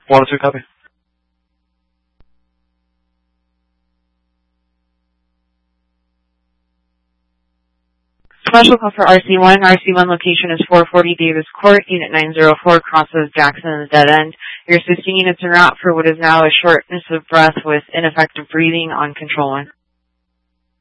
102 copy. Special call for RC1. RC1 location is 440 Davis Court, Unit 904, crosses Jackson and the dead end. Your assisting units en route for what is now a shortness of breath with ineffective breathing on control 1.